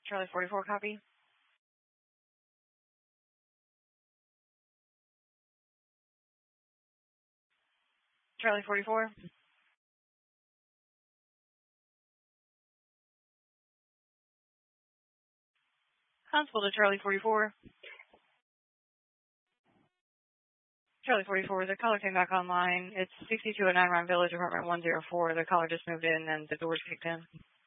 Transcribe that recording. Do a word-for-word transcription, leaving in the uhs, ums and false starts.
Charlie forty-four, copy. Charlie forty-four. Constable to Charlie forty-four. Charlie forty-four, the caller came back online. It's sixty-two oh nine Rhine Village, apartment one oh four. The caller just moved in and the door's kicked in.